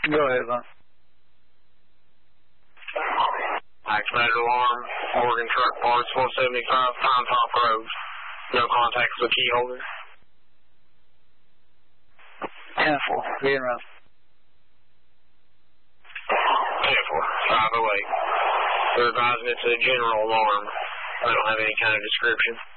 Go ahead, Lon. Activated alarm, Morgan Truck Parts, 475 Pine Top Road. No contacts with key holder. 10-4, being around. 10-4, 508. They're advising it's a general alarm. They don't have any kind of description.